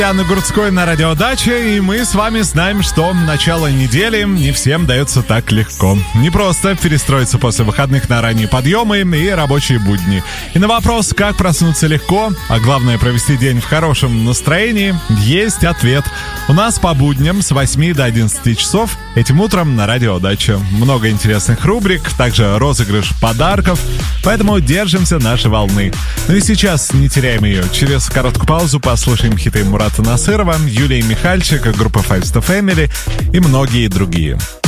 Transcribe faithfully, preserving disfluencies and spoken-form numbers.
Анна Гурцкой на радиодаче, и мы с вами знаем, что начало недели не всем дается так легко. Не просто перестроиться после выходных на ранние подъемы и рабочие будни. И на вопрос, как проснуться легко, а главное провести день в хорошем настроении, есть ответ. У нас по будням с восьми до одиннадцати часов этим утром на радиодаче. Много интересных рубрик, также розыгрыш подарков, поэтому держимся нашей волны. Ну и сейчас не теряем ее. Через короткую паузу послушаем хиты Мурата Насырова, Юлии Михальчик, группа Five Star Family и многие другие.